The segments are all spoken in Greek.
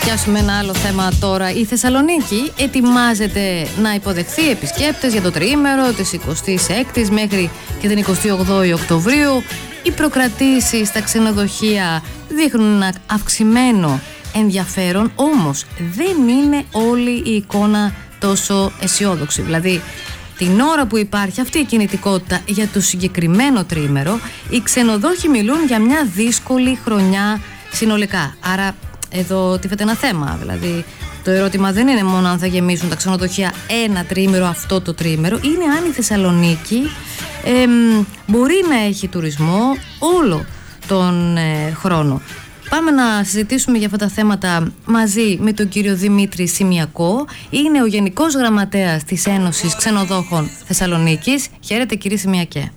Πιάσουμε ένα άλλο θέμα τώρα. Η Θεσσαλονίκη ετοιμάζεται να υποδεχθεί επισκέπτες για το τριήμερο της 26ης μέχρι και την 28η Οκτωβρίου. Οι προκρατήσεις στα ξενοδοχεία δείχνουν ένα αυξημένο ενδιαφέρον, όμως δεν είναι όλη η εικόνα τόσο αισιόδοξη. Δηλαδή, την ώρα που υπάρχει αυτή η κινητικότητα για το συγκεκριμένο τριήμερο, οι ξενοδόχοι μιλούν για μια δύσκολη χρονιά συνολικά. Άρα εδώ τίθεται ένα θέμα. Δηλαδή, το ερώτημα δεν είναι μόνο αν θα γεμίσουν τα ξενοδοχεία ένα τριήμερο αυτό το τριήμερο, είναι αν η Θεσσαλονίκη μπορεί να έχει τουρισμό όλο τον χρόνο. Πάμε να συζητήσουμε για αυτά τα θέματα μαζί με τον κύριο Δημήτρη Σιμιακό. Είναι ο Γενικός Γραμματέας της Ένωσης Ξενοδόχων Θεσσαλονίκης. Χαίρετε, κύριε Σιμιακέ.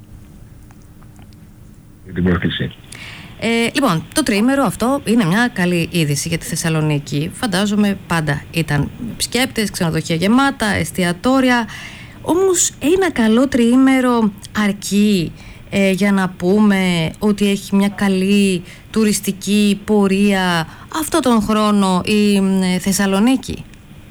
Λοιπόν, το τριήμερο αυτό είναι μια καλή είδηση για τη Θεσσαλονίκη. Φαντάζομαι πάντα ήταν επισκέπτες, ξενοδοχεία γεμάτα, εστιατόρια. Όμως ένα καλό τριήμερο αρκεί για να πούμε ότι έχει μια καλή τουριστική πορεία αυτό τον χρόνο η Θεσσαλονίκη?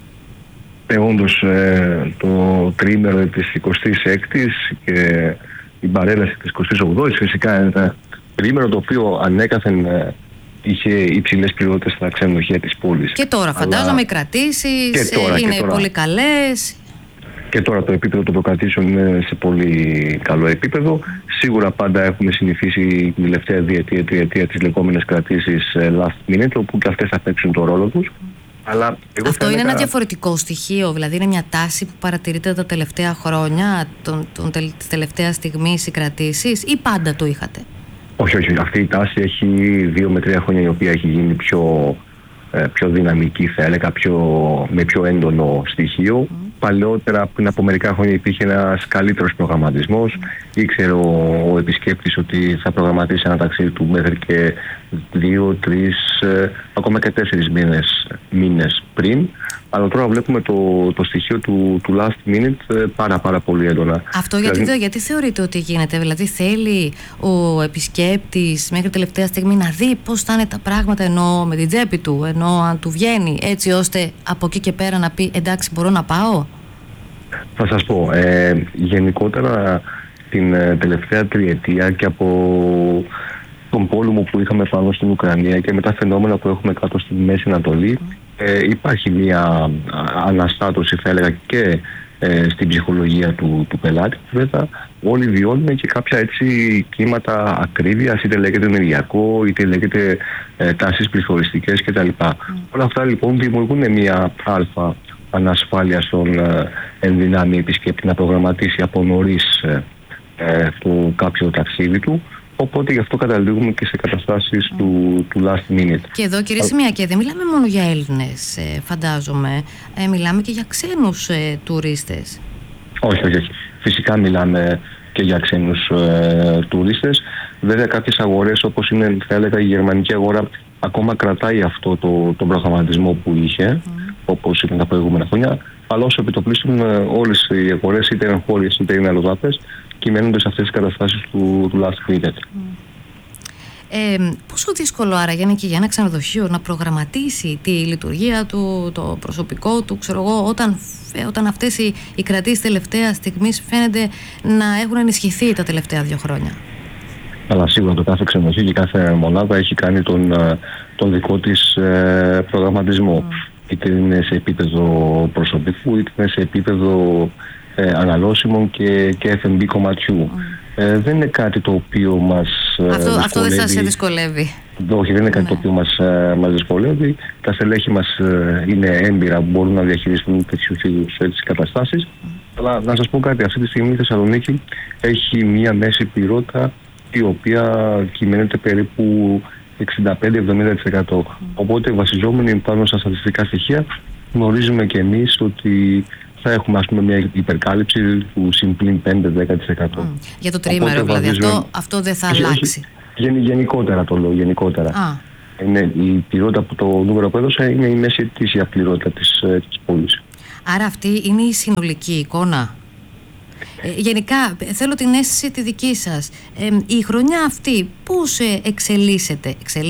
Όντως το τριήμερο της 26ης και η παρέλαση της 28ης φυσικά είναι ένα τριήμερο το οποίο ανέκαθεν είχε υψηλές πληρότητες στα ξενοδοχεία της πόλης. Και τώρα φαντάζομαι οι κρατήσεις είναι πολύ καλές. Και τώρα το επίπεδο των προκρατήσεων είναι σε πολύ καλό επίπεδο. Σίγουρα πάντα έχουμε συνηθίσει την τελευταία διετία τις λεγόμενες κρατήσεις last minute, όπου και αυτές θα παίξουν το ρόλο τους. Αλλά αυτό είναι ένα διαφορετικό στοιχείο, δηλαδή είναι μια τάση που παρατηρείτε τα τελευταία χρόνια, της τελευταίας στιγμής οι κρατήσεις, ή πάντα το είχατε? Όχι. Αυτή η τάση έχει 2 με 3 χρόνια η οποία έχει γίνει πιο δυναμική, θα έλεγα, με πιο έντονο στοιχείο. Παλαιότερα, πριν από μερικά χρόνια, υπήρχε ένας καλύτερος προγραμματισμός. Ήξερε ο επισκέπτης ότι θα προγραμματίσει ένα ταξίδι του μέχρι και 2, 3, ακόμα και 4 μήνες πριν. Αλλά τώρα βλέπουμε το στοιχείο του last minute πάρα πολύ έντονα. Αυτό γιατί θεωρείτε ότι γίνεται? Δηλαδή θέλει ο επισκέπτης μέχρι τελευταία στιγμή να δει πώς θα είναι τα πράγματα, ενώ με την τσέπη του, ενώ αν του βγαίνει, έτσι ώστε από εκεί και πέρα να πει εντάξει, μπορώ να πάω? Θα σας πω, γενικότερα την τελευταία τριετία και από τον πόλεμο που είχαμε πάνω στην Ουκρανία και με τα φαινόμενα που έχουμε κάτω στη Μέση Ανατολή, υπάρχει μια αναστάτωση, θα έλεγα, και στην ψυχολογία του πελάτη. Βέβαια, όλοι βιώνουμε και κάποια έτσι κύματα ακρίβειας, είτε λέγεται ενεργειακό, είτε λέγεται τάσεις πληθωριστικές κτλ. Όλα αυτά λοιπόν δημιουργούν μια ανασφάλεια στον ενδυνάμει επισκέπτη να προγραμματίσει από νωρίς το κάποιο ταξίδι του. Οπότε γι' αυτό καταλήγουμε και σε καταστάσεις του last minute. Και εδώ, κύριε Σιμιακέ, δεν μιλάμε μόνο για Έλληνες, φαντάζομαι. Μιλάμε και για ξένους τουρίστες. Όχι. Φυσικά μιλάμε και για ξένους τουρίστες. Βέβαια, κάποιες αγορές, όπως είναι, θα έλεγα, η γερμανική αγορά, ακόμα κρατάει αυτό τον προγραμματισμό που είχε, όπως ήταν τα προηγούμενα χρόνια. Αλλά όσο επιτοπλίστων, όλες οι αγορές, είτε είναι εγχώριες είτε είναι αλλοδάπες, κυμαίνονται σε αυτές τις καταστάσεις του last minute. Πόσο δύσκολο άρα είναι και για ένα ξενοδοχείο να προγραμματίσει τη λειτουργία του, το προσωπικό του, ξέρω εγώ, όταν αυτές οι κρατήσεις τελευταία στιγμής φαίνεται να έχουν ενισχυθεί τα τελευταία 2 χρόνια? Αλλά σίγουρα το κάθε ξενοδοχείο και κάθε μονάδα έχει κάνει τον δικό της προγραμματισμό. Είτε είναι σε επίπεδο προσωπικού, είτε είναι σε επίπεδο αναλώσιμων και F&B κομματιού. Δεν είναι κάτι το οποίο μας αυτό δεν σας δυσκολεύει? Όχι, δεν είναι κάτι το οποίο μας δυσκολεύει. Τα στελέχη μας είναι έμπειρα, μπορούν να διαχειριστούν τέτοιους είδους καταστάσεις. Αλλά να σας πω κάτι, αυτή τη στιγμή η Θεσσαλονίκη έχει μία μέση πληρότητα η οποία κυμαίνεται περίπου 65-70%. Οπότε βασιζόμενοι πάνω στα στατιστικά στοιχεία γνωρίζουμε και εμείς ότι θα έχουμε, ας πούμε, μια υπερκάλυψη του συμπλήν 5-10%. Για το τριήμερο δηλαδή, αυτό δεν θα αλλάξει? Γενικότερα το λέω, γενικότερα. Είναι η πληρότητα που το νούμερο που έδωσα είναι η μέση ετήσια πληρότητα της πόλης. Άρα αυτή είναι η συνολική εικόνα? Γενικά θέλω την αίσθηση τη δική σας. Η χρονιά αυτή πώς εξελίσσεται?